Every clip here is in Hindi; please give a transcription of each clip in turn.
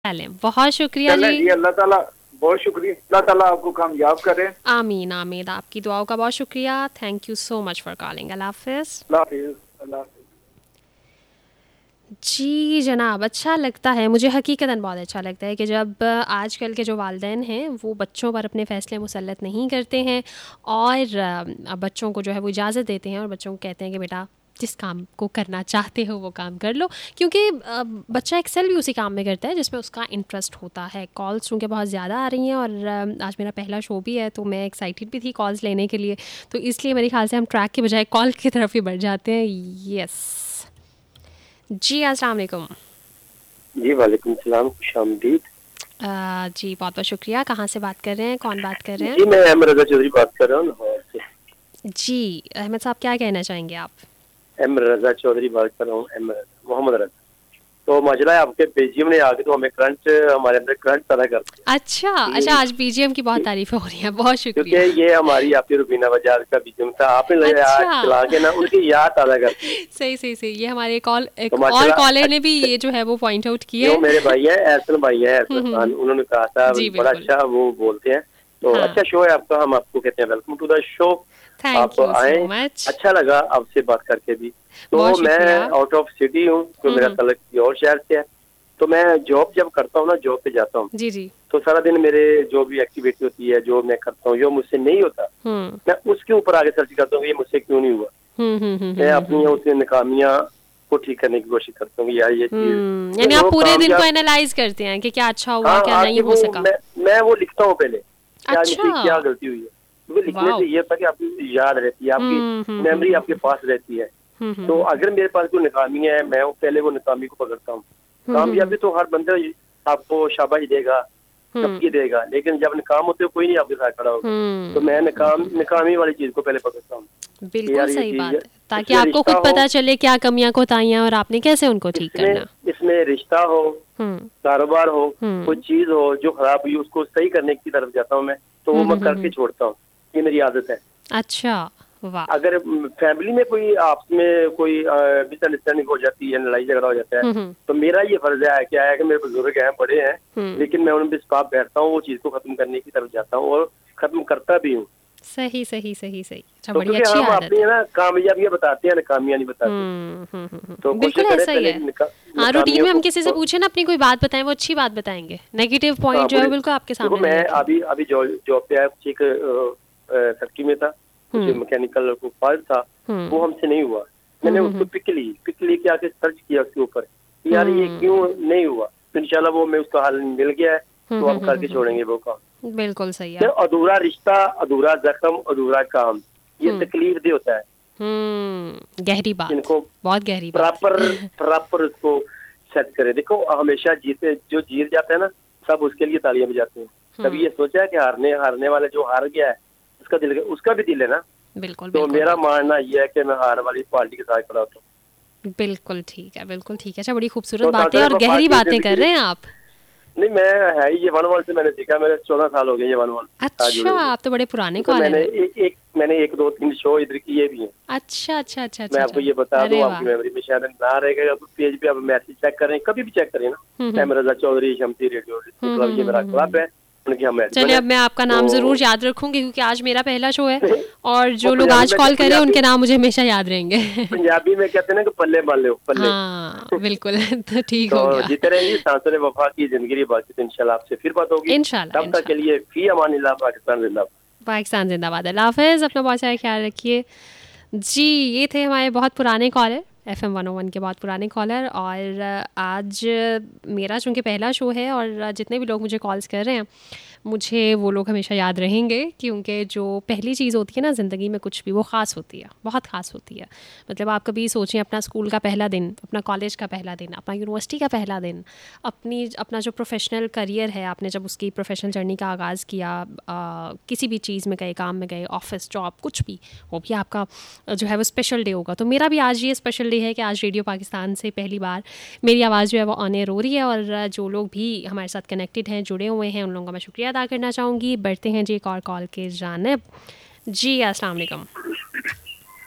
चलें, बहुत शुक्रिया चलें जी। जी, अल्लाह ताला बहुत शुक्रिया, अल्लाह ताला आपको कामयाब करे। आमीन आमीन, आपकी दुआओं का बहुत शुक्रिया। Thank you so much for calling. अल्लाह हाफिज़। अल्लाह हाफिज़, अल्लाह हाफिज़। जी जनाब, अच्छा लगता है, मुझे हकीकतन बहुत अच्छा लगता है कि जब आजकल के जो वालिदैन हैं वो बच्चों पर अपने फ़ैसले मुसल्लत नहीं करते हैं और बच्चों को जो है वो इजाज़त देते हैं और बच्चों को कहते हैं कि बेटा जिस काम को करना चाहते हो वो काम कर लो, क्योंकि बच्चा एक्सेल भी उसी काम में करता है जिसमें उसका इंटरेस्ट होता है। कॉल्स चूँकि बहुत ज़्यादा आ रही हैं और आज मेरा पहला शो भी है तो मैं एक्साइटेड भी थी कॉल्स लेने के लिए, तो इसलिए मेरे ख्याल से हम ट्रैक के बजाय कॉल की तरफ ही बढ़ जाते हैं। यस जी, अस्सलाम वालेकुम। जी वालेकुम सलाम, खुशामदीद। जी बहुत बहुत शुक्रिया। कहाँ से बात कर रहे हैं, कौन बात कर रहे हैं? जी मैं अहमद रजा चौधरी बात कर रहा हूँ लाहौर से। जी अहमद साहब, क्या कहना चाहेंगे आप? अहमद रजा चौधरी बात कर रहा हूँ, अहमद मोहम्मद रजा। तो माजरा है आपके बीजीएम ने आके तो हमें करंट, हमारे अंदर करंट पैदा कर दिया। अच्छा अच्छा, आज बीजीएम की बहुत तारीफें हो रही हैं, बहुत क्योंकि शुक्रिया। ये हमारी आपकी रुबीना बजाज का बीजीएम था, आपने अच्छा चला के ना उनकी याद ताज़ा कर दी। सही सही सही, ये हमारे तो एक और माशाल्लाह कॉलर ने भी ये जो है वो पॉइंट आउट किया जो है। मेरे भाई है एहसन भाई है, एहसन खान, उन्होंने कहा था जी बड़ा बिल्कुल। अच्छा वो बोलते हैं। तो हाँ, अच्छा शो है आपका, हम आपको कहते हैं welcome to the show. Thank आप यू आए, सो मच। अच्छा लगा आपसे बात करके भी। बहुत तो मैं शुक्रिया। आउट ऑफ सिटी हूँ, तो मेरा तलक किसी और शहर से है। तो मैं जॉब जब करता हूँ ना, जॉब पे जाता हूँ जी जी। तो सारा दिन मेरे जो भी एक्टिविटी होती है, जो मैं करता हूँ, जो मुझसे नहीं होता, हम्म मैं उसके ऊपर आगे सर्च करता हूँ कि ये मुझसे क्यों नहीं हुआ। मैं अपनी उसमें नाकामियां को ठीक करने की कोशिश करता हूँ कि यार ये चीज ये यानी आप लोग पूरे दिन को कामयाब। एनालाइज करते हैं कि क्या अच्छा हुआ, हाँ, क्या नहीं आके हो वो सका। मैं वो लिखता हूँ पहले कि आज अच्छा। मुझसे क्या गलती हुई है, क्योंकि लिखने वाओ। से ये होता है कि आपकी याद रहती है, आपकी मेमोरी आपके पास रहती है। तो हम्म अगर मेरे पास कोई नाकामी है, मैं वो पहले वो नाकामी को पकड़ता हूँ। कामयाबी तो हर बंदा आपको शाबाश देगा, सबकी देगा, लेकिन जब नाकाम होते हो कोई नहीं आपके साथ खड़ा होगा। तो मैं नाकामी वाली चीज को पहले पकड़ता हूँ कि बिल्कुल यार ये सही चीज, बात है, ताकि इसमें आपको रिश्ता खुद हो, पता चले क्या कमियां कोताहियां और आपने कैसे उनको ठीक इसमें करना। इसमें रिश्ता हो, हम्म कारोबार हो, कोई हम्म चीज हो जो खराब हुई उसको सही करने की तरफ जाता हूँ मैं। तो वो मैं करके छोड़ता हूँ, ये मेरी आदत है। अच्छा, वाह। अगर फैमिली में कोई आपस में कोई मिसअंडरस्टैंडिंग हो जाती है, लड़ाई झगड़ा हो जाता है, हम्म तो मेरा ये फर्ज है क्या है कि मेरे बुजुर्ग हैं, बड़े हैं, हम्म लेकिन मैं उन पे पास बैठता हूँ, वो चीज को खत्म करने की तरफ जाता हूँ और खत्म करता भी हूँ। सही सही सही सही, अच्छा, तो बड़ी क्योंकि अच्छी हम आदत अपनी है। है ना कामयाबियां बताते हैं, नाकामियां नहीं बताते। तो बिल्कुल कोशिश करें ऐसा ही पहले है। हाँ, रूटीन नाकामियों में हम को। किसी से पूछे ना अपनी कोई बात बताएं, वो अच्छी बात बताएंगे, नेगेटिव हाँ पॉइंट जो है बोले, वो बिल्कुल आपके देखो सामने नहीं मैं रखेंगे। अभी अभी जॉब पे आया, कुछ एक फैक्ट्री में था, कुछ हम्म मैकेनिकल को फॉल्ट था, हम्म वो हमसे नहीं हुआ। मैंने उसको पिक ली के आके सर्च किया उसके ऊपर कि यार ये क्यों नहीं हुआ। तो इंशाल्लाह वो मैं उसका हल मिल गया है, तो हम करके छोड़ेंगे वो काम। बिल्कुल सही तो है। अधूरा रिश्ता, अधूरा जख्म, अधूरा काम, ये तकलीफ दे होता है। गहरी बात, इनको बहुत गहरी बात प्रॉपर है। प्रॉपर उसको सेट करे। देखो हमेशा जो जीत जाता है ना, सब उसके लिए तालियां बजाते हैं। कभी ये सोचा है कि हारने वाले जो हार गया है उसका भी दिल है ना। बिल्कुल तो बिल्कुल मेरा बिल्कुल मानना ये है कि मैं हार वाली पार्टी के साथ खड़ा होता हूँ। बिल्कुल ठीक है, बिल्कुल ठीक है। अच्छा, बड़ी खूबसूरत तो बातें और गहरी पार्टी बातें कर जिंदगी रहे हैं आप। नहीं, मैं है ही ये वन वन से मैंने सीखा, मेरे 14 साल हो गए ये वन वन साथ जुड़े अच्छा, हुए। आप तो बड़े पुराने क्योंकि कॉलर हैं। मैंने एक दो तीन शो इधर किए भी हैं। अच्छा अच्छा अच्छा मैं अच्छा आपको अच्छा। ये बता दूं, अरे आपकी वाह। मेमोरी में शायद ना रहेगा, तो पेज पे आप मैसेज चेक करें, कभी भी चेक करें ना, अहमद रजा चौधरी शमसी रेडियो क्लब, ये मेरा क्लब है, उनके हम एडमिन चलिए, है। अब मैं आपका तो नाम ज़रूर याद रखूंगी क्योंकि आज मेरा पहला शो है और वो जो लोग पंजाबी आज में कॉल कर रहे हैं पंजाबी उनके नाम मुझे हमेशा याद रहेंगे। पंजाबी में कहते हैं ना कि पल्ले मान लो पल्ले। हाँ बिल्कुल। तो ठीक हो तो गया। जीते रहेंगे, सांसद वफा की जिंदगी की बातचीत, इंशाल्लाह आपसे फिर बात होगी। इंशाल्लाह तब तक के इंशाल्लाह। लिए फी अमानिल्लाह, पाकिस्तान जिंदाबाद। पाकिस्तान जिंदाबाद। अल्लाह हाफ़िज़, अपना बहुत सारा ख्याल रखिए। जी, ये थे हमारे बहुत पुराने कॉलर, FM 101 के बहुत पुराने कॉलर। और आज मेरा चूँकि पहला शो है और जितने भी लोग मुझे कॉल्स कर रहे हैं मुझे वो लोग हमेशा याद रहेंगे, क्योंकि जो पहली चीज़ होती है ना ज़िंदगी में, कुछ भी वो ख़ास होती है, बहुत ख़ास होती है। मतलब आप कभी सोचें अपना स्कूल का पहला दिन, अपना कॉलेज का पहला दिन, अपना यूनिवर्सिटी का पहला दिन, अपना जो प्रोफेशनल करियर है, आपने जब उसकी प्रोफेशनल जर्नी का आगाज़ किया, किसी भी चीज़ में गए, काम में गए, ऑफिस जॉब कुछ भी, वो भी आपका जो है वो स्पेशल डे होगा। तो मेरा भी आज ये स्पेशल डे है कि आज रेडियो पाकिस्तान से पहली बार मेरी आवाज़ जो है वो ऑन एयर हो रही है। और जो लोग भी हमारे साथ कनेक्टेड हैं, जुड़े हुए हैं, उन लोगों का मैं शुक्रिया अदा करना चाहूँगी। बढ़ते हैं जी एक और कॉल के जानिब। जी अस्सलाम वालेकुम। जी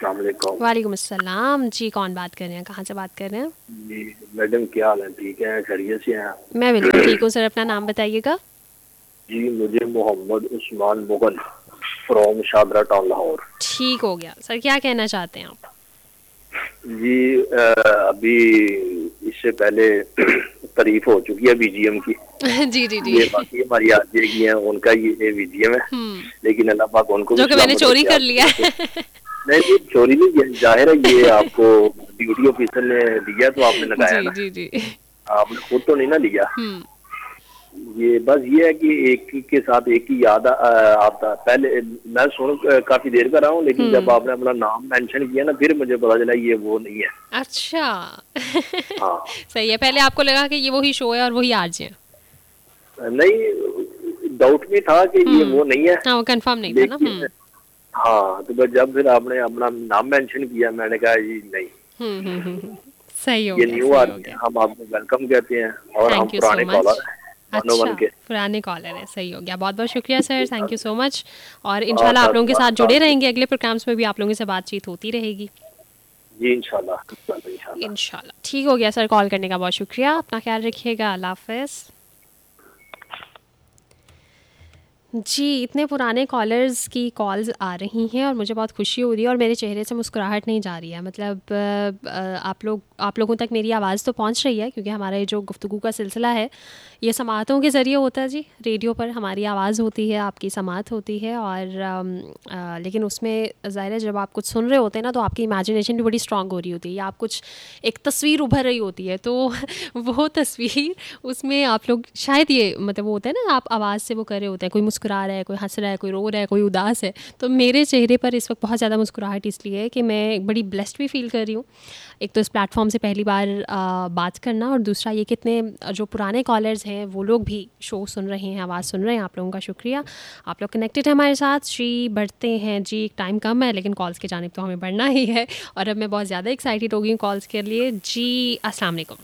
अस्सलाम वालेकुम। वालेकुम अस्सलाम जी, कौन बात कर रहे हैं, कहाँ से बात कर रहे हैं? जी मैडम, क्या हाल है? ठीक है, खैरियत से हैं? मैं बिल्कुल ठीक हूँ सर, अपना नाम बताइएगा। जी मुझे मोहम्मद उस्मान मुगल फ्रॉम शादरा टाउन लाहौर। ठीक हो गया सर, क्या कहना चाहते हैं आप? जी अभी इससे पहले तारीफ हो चुकी है बीजीएम की। जी जी जी। ये बाकी हमारी आरजे की है, उनका ये बीजीएम है, लेकिन अल्लाह पाक उनको जो भी कि मैंने सलामत चोरी रखे। कर लिया है। नहीं नहीं, चोरी नहीं किया, जाहिर है ये आपको ड्यूटी ऑफिसर ने दिया तो आपने लगाया जी ना, जी जी। आपने खुद तो नहीं ना लिया। ये बस ये है कि एक के साथ एक ही याद आता। पहले मैं सुन काफी देर का रहा हूँ, लेकिन जब आपने अपना नाम मेंशन किया ना, फिर मुझे पता चला ये वो नहीं है। अच्छा। हाँ सही है, पहले आपको लगा कि ये वही शो है और वही आरजे है। नहीं, डाउट भी था कि ये वो नहीं है। हाँ, वो कंफर्म नहीं था ना। लेकिन हाँ, तो बस जब फिर आपने अपना नाम मेंशन किया, मैंने कहा जी नहीं, सही हो ये गया, न्यू सही हो आदमी है, गया। हम आपको वेलकम कहते हैं और हम थैंक यू सो पुराने मच। कॉलर हैं, अच्छा, 101 के। पुराने कॉलर है, सही हो गया, बहुत बहुत शुक्रिया sir, thank you so much. और हाँ, इंशाल्लाह आप लोगों के साथ जुड़े 10 रहेंगे, अगले प्रोग्राम्स में भी आप लोगों से बातचीत होती रहेगी जी इंशाल्लाह इंशाल्लाह। इंशाल्लाह। ठीक हो गया सर, कॉल करने का बहुत शुक्रिया, अपना ख्याल रखिएगा, अल्लाह हाफ़िज़। जी, इतने पुराने कॉलर्स की कॉल्स आ रही हैं और मुझे बहुत खुशी हो रही है और मेरे चेहरे से मुस्कुराहट नहीं जा रही है। मतलब आप लोगों तक मेरी आवाज़ तो पहुंच रही है, क्योंकि हमारा ये जो गुफ्तगू का सिलसिला है ये समाअतों के ज़रिए होता है जी। रेडियो पर हमारी आवाज़ होती है, आपकी समाअत होती है, और लेकिन उसमें ज़ाहिर है जब आप कुछ सुन रहे होते हैं ना, तो आपकी इमेजिनेशन भी बड़ी स्ट्रांग हो रही होती है, या आप कुछ एक तस्वीर उभर रही होती है, तो वो तस्वीर उसमें आप लोग शायद ये मतलब वो होता है ना, आप आवाज़ से वो कर रहे होते हैं, कोई मुस्कुरा रहा है, कोई हंस रहा है, कोई रो रहा है, कोई उदास है। तो मेरे चेहरे पर इस वक्त बहुत ज़्यादा मुस्कुराहट इसलिए है कि मैं बड़ी ब्लेस्ड भी फील कर रही हूँ। एक तो इस प्लेटफॉर्म से पहली बार बात करना, और दूसरा ये कितने जो पुराने कॉलर्स हैं वो लोग भी शो सुन रहे हैं, आवाज़ सुन रहे हैं। आप लोगों का शुक्रिया, आप लोग कनेक्टेड हैं हमारे साथ। जी बढ़ते हैं जी, टाइम कम है लेकिन कॉल्स की जानिब तो हमें बढ़ना ही है, और अब मैं बहुत ज़्यादा एक्साइटेड हो गई हूँ कॉल्स के लिए। जी अस्सलाम वालेकुम।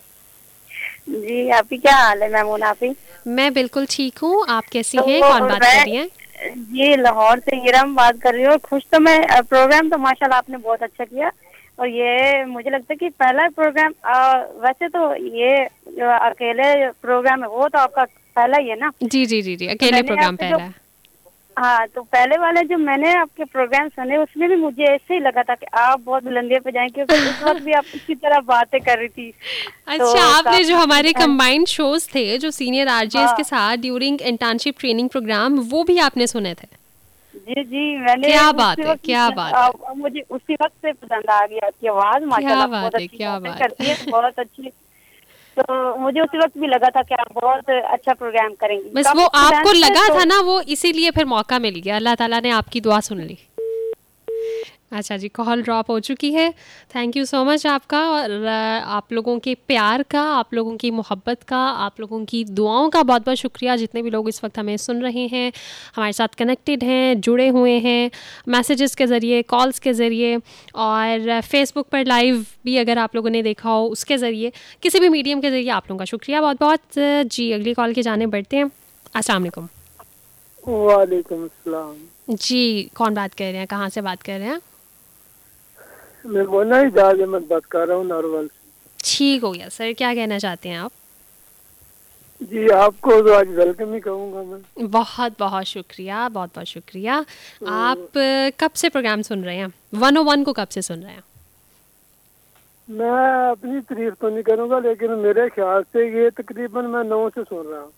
जी आपकी क्या हाल है मैमून आपी? मैं बिल्कुल ठीक हूँ, आप कैसी हैं? कौन बात कर रही हैं? जी लाहौर से हीरम बात कर रही हूँ। खुश तो मैं, प्रोग्राम तो माशाल्लाह आपने बहुत अच्छा किया, और ये मुझे लगता है कि पहला प्रोग्राम, वैसे तो ये जो अकेले प्रोग्राम है वो तो आपका पहला ही है ना? जी जी जी जी, अकेले प्रोग्राम पहला है। हाँ, तो पहले वाले जो मैंने आपके प्रोग्राम सुने उसमें भी मुझे ऐसे ही लगा था कि आप बहुत बुलंदियों पे जाएंगे, क्योंकि उस वक्त भी आप इसी तरह बातें कर रही थी। अच्छा, तो आपने जो हमारे कंबाइंड शोज थे जो सीनियर आरजेएस के हाँ। साथ ड्यूरिंग इंटर्नशिप ट्रेनिंग प्रोग्राम, वो भी आपने सुने थे? जी जी, मैंने क्या बात है, क्या बात है। मुझे उसी वक्त से पसंद आ गई आपकी आवाज, माशाल्लाह बहुत अच्छी बातें करती है, बहुत अच्छी। तो मुझे उसी वक्त भी लगा था कि आप बहुत अच्छा प्रोग्राम करेंगी। बस वो आपको लगा था ना, वो इसीलिए फिर मौका मिल गया, अल्लाह ताला ने आपकी दुआ सुन ली। अच्छा जी, कॉल ड्रॉप हो चुकी है। थैंक यू सो मच आपका, और आप लोगों के प्यार का, आप लोगों की मोहब्बत का, आप लोगों की दुआओं का बहुत बहुत शुक्रिया। जितने भी लोग इस वक्त हमें सुन रहे हैं, हमारे साथ कनेक्टेड हैं, जुड़े हुए हैं मैसेजेस के ज़रिए, कॉल्स के ज़रिए, और फेसबुक पर लाइव भी अगर आप लोगों ने देखा हो उसके ज़रिए, किसी भी मीडियम के ज़रिए आप लोगों का शुक्रिया बहुत बहुत जी। अगली कॉल की जाने बढ़ते हैं। अस्सलाम वालेकुम। वालेकुम अस्सलाम। जी, कौन बात कर रहे हैं, कहाँ से बात कर रहे हैं? मैं मोना इजाज अहमद बात कर रहा हूँ नारवल से। ठीक हो गया सर, क्या कहना चाहते हैं आप? जी आपको तो आज वेलकम ही कहूँगा मैं। बहुत बहुत शुक्रिया, बहुत बहुत शुक्रिया। आप कब से प्रोग्राम सुन रहे हैं? 101 को कब से सुन रहे हैं? मैं अपनी तारीफ तो नहीं करूँगा, लेकिन मेरे ख्याल से ये तकरीबन मैं 9 से सुन रहा हूँ।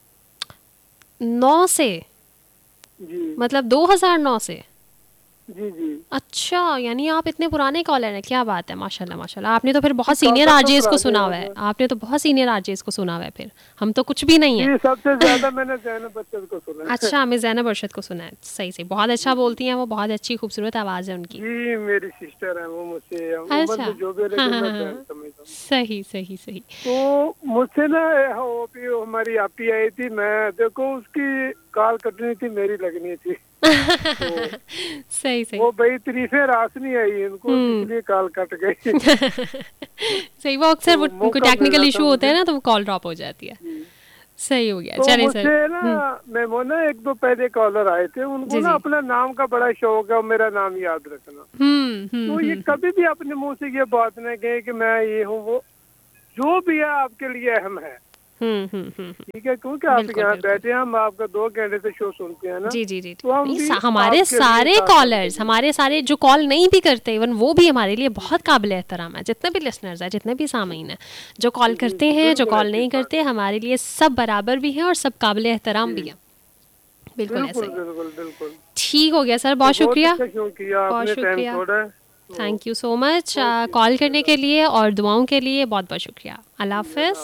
9 से? जी मतलब 2009 से? जी जी। अच्छा, यानी आप इतने पुराने कॉलर हैं, क्या बात है, माशाल्लाह माशाल्लाह। आपने तो फिर बहुत सीनियर आरजेएस को सुना हुआ है, आपने तो बहुत सीनियर आरजेएस को सुना हुआ है, फिर हम तो कुछ भी नहीं है। सबसे ज्यादा मैंने ज़ैनब अरशद को सुना है। अच्छा, हमें ज़ैनब अरशद को सुना है, सही सही, बहुत अच्छा बोलती हैं वो, बहुत अच्छी खूबसूरत आवाज़ है उनकी। जी मेरी सिस्टर है वो, मुझसे अच्छा, जो भी सही सही सही। तो मुझसे ना हमारी आपी आई थी, मैं देखो उसकी कॉल कटनी थी, मेरी लगनी थी। तो सही सही, वो भाई तारीफें रास नहीं आई इनको, इसलिए कॉल कट गई। सही, वो अक्सर वो उनको टेक्निकल इशू होते हैं ना, तो वो कॉल ड्रॉप हो जाती है। सही हो गया, तो चलिए मुझसे सर। ना मेमो ना एक दो पहले कॉलर आए थे, उनको जी, ना जी। अपना नाम का बड़ा शौक है और मेरा नाम याद रखना। तो ये कभी भी अपने मुंह से ये बात नहीं कहे कि मैं ये हूँ वो, जो भी है आपके लिए अहम है। ठीक है, क्योंकि आप बिल्कुल, यहाँ बिल्कुल। बैठे हैं, हम आपका 2 घंटे से शो सुनते हैं ना। जी, जी, जी। तो हम नहीं, भी हमारे आपके लिए सारे साथ कॉलर्स, हैं। हमारे सारे जो कॉल नहीं भी करते, इवन वो भी हमारे लिए बहुत काबिल एहतराम है। जितने भी लिसनर्स हैं, जितने भी सामीन हैं, जो कॉल करते हैं, जो बिल्कुल कॉल ऐसी नहीं बात करते, हमारे लिए सब बराबर भी हैं और सब काबिल एहतराम भी जी। हैं। बिल्कुल ऐसे बिल्कुल ही। बिल्कुल बिल्कुल। ठीक हो गया सर, तो बहुत बहुत शुक्रिया। अच्छा शो किया बहुत आपने, टाइम शुक्रिया। छोड़ा है। तो thank you so much okay, call करने के चलो, लिए और दुआओं के लिए बहुत बहुत शुक्रिया। अल्लाह अल्लाह हाफिज़।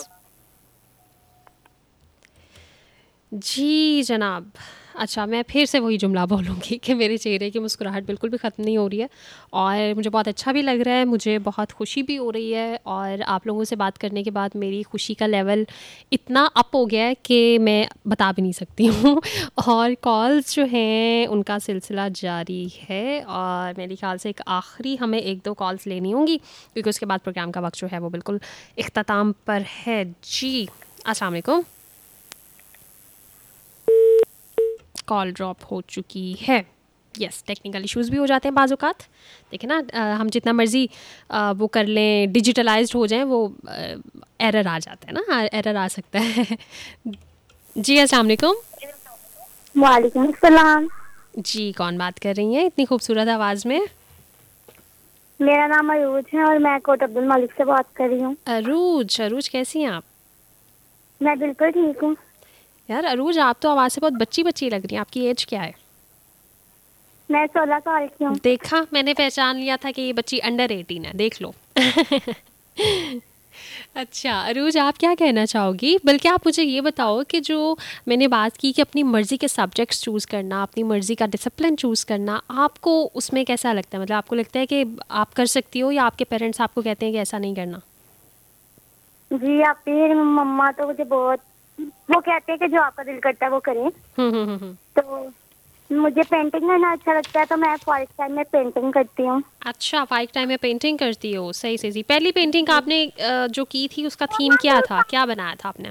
जी जनाब। अच्छा, मैं फिर से वही जुमला बोलूँगी कि मेरे चेहरे की मुस्कुराहट बिल्कुल भी ख़त्म नहीं हो रही है और मुझे बहुत अच्छा भी लग रहा है, मुझे बहुत खुशी भी हो रही है और आप लोगों से बात करने के बाद मेरी खुशी का लेवल इतना अप हो गया है कि मैं बता भी नहीं सकती हूँ। और कॉल्स जो हैं उनका सिलसिला जारी है और मेरे ख़्याल से एक आखिरी हमें 1-2 कॉल्स लेनी होंगी क्योंकि उसके बाद प्रोग्राम का वक्त जो है वो बिल्कुल इख्तिताम पर है। जी, अस्सलाम वालेकुम। कॉल ड्रॉप हो चुकी है। यस, टेक्निकल इश्यूज़ भी हो जाते हैं बाज़ औक़ात। देखिए ना, हम जितना मर्ज़ी वो कर लें, डिजिटलाइज्ड हो जाएं, वो एरर आ जाता है ना, एरर आ सकता है। जी अस्सलाम वालेकुम। वालेकुम सलाम। जी, कौन बात कर रही हैं इतनी खूबसूरत आवाज़ में? मेरा नाम अरूज है और मैं कोट अब्दुल मलिक से बात कर रही हूँ। अरूज, अरूज कैसी हैं आप? मैं बिल्कुल ठीक हूँ। यार अरूज, आप तो आवाज़ से बहुत बच्ची-बच्ची लग रही हैं। आपकी एज क्या है? मैं 16 साल की हूँ। देखा, मैंने पहचान लिया था कि ये बच्ची अंडर 18 है, देख लो। अच्छा अरूज, आप क्या कहना चाहोगी? बल्कि आप मुझे ये बताओ कि जो मैंने बात की कि अपनी मर्ज़ी के सब्जेक्ट्स चूज़ करना, अपनी मर्ज़ी का डिसिप्लिन चूज़ करना, आपको उसमें कैसा लगता है? मतलब आपको लगता है कि आप कर सकती हो या आपके पेरेंट्स आपको कहते हैं कि ऐसा नहीं करना? जी, आपकी मम्मा तो मुझे बहुत, वो कहते हैं कि जो आपका दिल करता है वो करें। तो मुझे पेंटिंग करना अच्छा लगता है, तो मैं फॉरेस्ट टाइम में पेंटिंग करती हूँ। अच्छा, फाइक टाइम में पेंटिंग करती हो, सही सही। पहली पेंटिंग आपने जो की थी उसका थीम क्या था? क्या बनाया था आपने?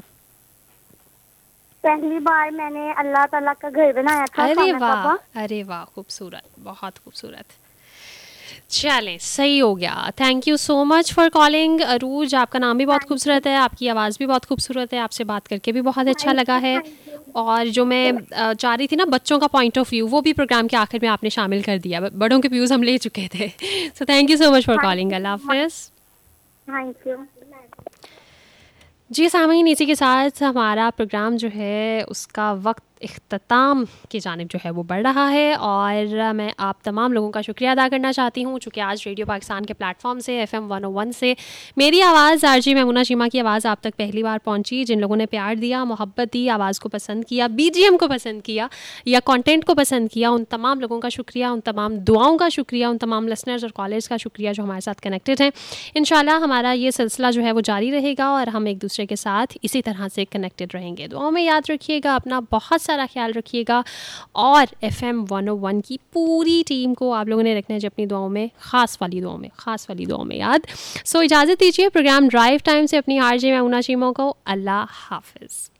पहली बार मैंने अल्लाह ताला का घर बनाया था, अरे खाना वाह, काबा। अरे वाह, खूबसूरत, बहुत खूबसूरत। चलें, सही हो गया। Thank you so much for calling अरूज। आपका नाम भी बहुत खूबसूरत है, आपकी आवाज़ भी बहुत खूबसूरत है, आपसे बात करके भी बहुत अच्छा लगा है। और जो मैं चाह रही थी ना, बच्चों का पॉइंट ऑफ व्यू, वो भी प्रोग्राम के आखिर में आपने शामिल कर दिया। बड़ों के व्यूज़ हम ले चुके थे। So thank you so much for calling. अल्लाह हाफिज़। Thank you. जी सामीन, इसी के साथ हमारा प्रोग्राम जो है उसका वक्त इख्तिताम की जानिब जो है वो बढ़ रहा है और मैं आप तमाम लोगों का शुक्रिया अदा करना चाहती हूँ चूँकि आज रेडियो पाकिस्तान के प्लेटफॉर्म से FM 101 से मेरी आवाज़ आरजे मैमुना चीमा की आवाज़ आप तक पहली बार पहुँची। जिन लोगों ने प्यार दिया, मोहब्बत दी, आवाज़ को पसंद किया, BGM को पसंद किया या कंटेंट को पसंद किया, उन तमाम लोगों का शुक्रिया, उन तमाम दुआओं का शुक्रिया, उन तमाम लिसनर्स और कॉलर्स का शुक्रिया जो हमारे साथ कनेक्टेड हैं। इंशाल्लाह हमारा ये सिलसिला जो है वो जारी रहेगा और हम एक दूसरे के साथ इसी तरह से कनेक्टेड रहेंगे। दुआओं में याद रखिएगा, अपना बहुत सारा ख्याल रखिएगा और FM 101 की पूरी टीम को आप लोगों ने रखना है अपनी दुआओं में, ख़ास वाली दुआओं में याद। सो इजाज़त दीजिए प्रोग्राम ड्राइव टाइम से अपनी आरजे मैमुना चीमा को। अल्लाह हाफिज़।